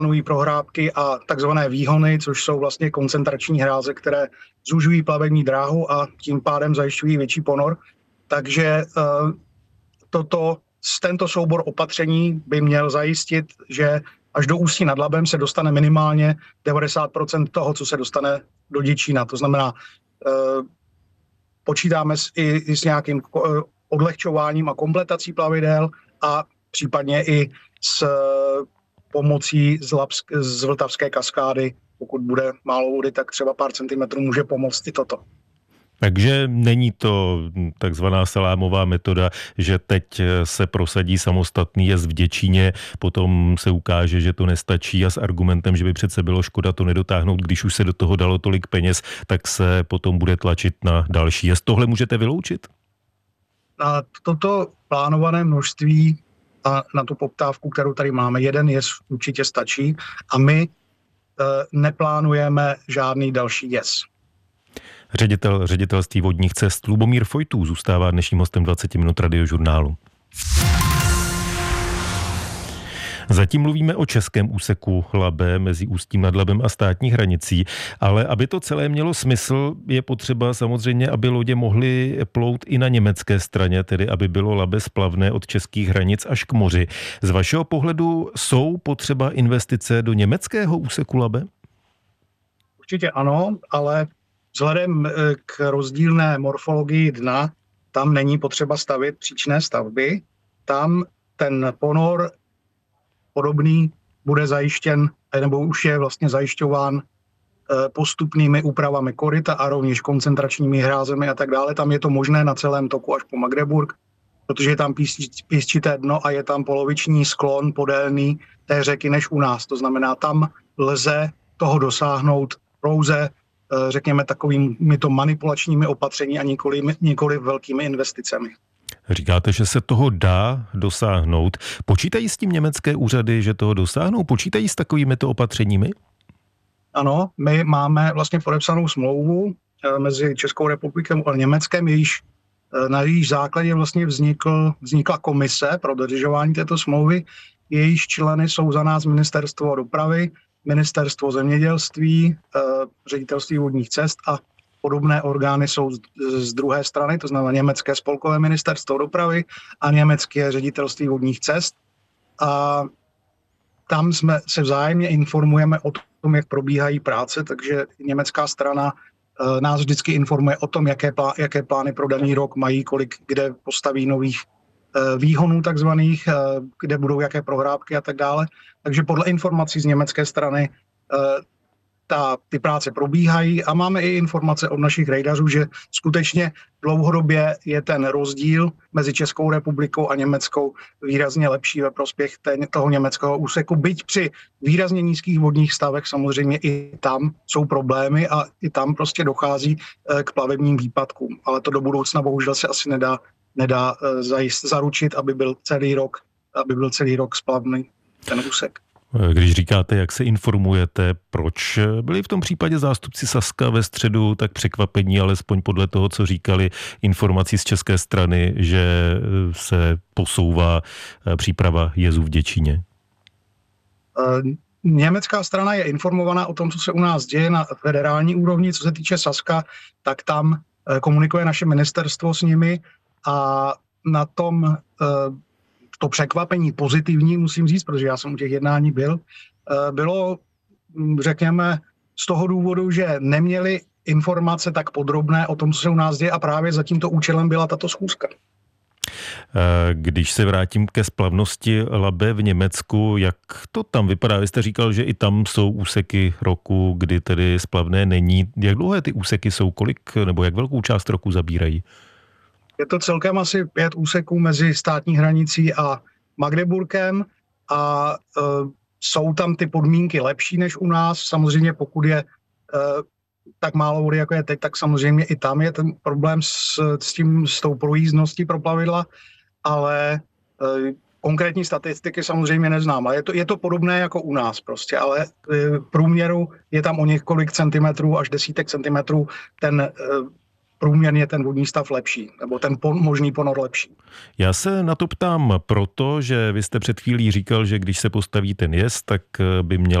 plánují prohrádky a takzvané výhony, což jsou vlastně koncentrační hráze, které zužují plavební dráhu a tím pádem zajišťují větší ponor. Takže tento soubor opatření by měl zajistit, že až do Ústí nad Labem se dostane minimálně 90% toho, co se dostane do Děčína. To znamená, počítáme i s nějakým odlehčováním a kompletací plavidel a případně i s pomocí z Vltavské kaskády. Pokud bude málo vody, tak třeba pár centimetrů může pomoct i toto. Takže není to takzvaná salámová metoda, že teď se prosadí samostatný jezd v Děčíně, potom se ukáže, že to nestačí a s argumentem, že by přece bylo škoda to nedotáhnout, když už se do toho dalo tolik peněz, tak se potom bude tlačit na další jezd. Tohle můžete vyloučit? Na toto plánované množství a na tu poptávku, kterou tady máme, jeden jezd určitě stačí a my neplánujeme žádný další jezd. Ředitel ředitelství vodních cest Lubomír Fojtů zůstává dnešním hostem 20 minut Radiožurnálu. Zatím mluvíme o českém úseku Labe mezi Ústím nad Labem a státní hranicí, ale aby to celé mělo smysl, je potřeba samozřejmě, aby lodě mohly plout i na německé straně, tedy aby bylo Labe splavné od českých hranic až k moři. Z vašeho pohledu jsou potřeba investice do německého úseku Labe? Určitě ano, ale vzhledem k rozdílné morfologii dna, tam není potřeba stavět příčné stavby. Tam ten ponor podobný bude zajištěn, nebo už je vlastně zajišťován postupnými úpravami koryta a rovněž koncentračními hrázemi a tak dále. Tam je to možné na celém toku až po Magdeburg, protože je tam písčité dno a je tam poloviční sklon podélný té řeky než u nás. To znamená, tam lze toho dosáhnout pouze řekněme takovými to manipulačními opatření a nikoli velkými investicemi. Říkáte, že se toho dá dosáhnout. Počítají s tím německé úřady, že toho dosáhnou? Počítají s takovými to opatřeními? Ano, my máme vlastně podepsanou smlouvu mezi Českou republikou a Německem, na jejíž základě vlastně vznikla komise pro dodržování této smlouvy. Jejíž členy jsou za nás Ministerstvo dopravy, Ministerstvo zemědělství, Ředitelství vodních cest a podobné orgány jsou z druhé strany, to znamená německé spolkové ministerstvo dopravy a německé Ředitelství vodních cest. A tam se vzájemně informujeme o tom, jak probíhají práce, takže německá strana nás vždycky informuje o tom, jaké plány pro daný rok mají, kolik kde postaví nových výhonů takzvaných, kde budou jaké prohrádky a tak dále. Takže podle informací z německé strany ty práce probíhají a máme i informace od našich rejdařů, že skutečně dlouhodobě je ten rozdíl mezi Českou republikou a Německou výrazně lepší ve prospěch toho německého úseku. Byť při výrazně nízkých vodních stavech samozřejmě i tam jsou problémy a i tam prostě dochází k plavebním výpadkům. Ale to do budoucna bohužel se asi nedá zaručit, aby byl celý rok splavný ten úsek. Když říkáte, jak se informujete, proč byli v tom případě zástupci Saska ve středu tak překvapení, alespoň podle toho, co říkali informací z české strany, že se posouvá příprava jezů v Děčíně? Německá strana je informovaná o tom, co se u nás děje na federální úrovni. Co se týče Saska, tak tam komunikuje naše ministerstvo s nimi a na tom to překvapení pozitivní, musím říct, protože já jsem u těch jednání bylo, řekněme, z toho důvodu, že neměli informace tak podrobné o tom, co se u nás děje a právě za tímto účelem byla tato schůzka. Když se vrátím ke splavnosti Labe v Německu, jak to tam vypadá? Vy jste říkal, že i tam jsou úseky roku, kdy tedy splavné není. Jak dlouhé ty úseky jsou? Kolik nebo jak velkou část roku zabírají? Je to celkem asi 5 úseků mezi státní hranicí a Magdeburkem a jsou tam ty podmínky lepší než u nás. Samozřejmě pokud je tak málo vody, jako je teď, tak samozřejmě i tam je ten problém s tou projízdností pro plavidla, ale konkrétní statistiky samozřejmě neznám. Ale je to podobné jako u nás prostě, ale v průměru je tam o několik centimetrů až desítek centimetrů ten průměrně ten vodní stav lepší, nebo ten možný ponor lepší. Já se na to ptám proto, že vy jste před chvílí říkal, že když se postaví ten jez, tak by měl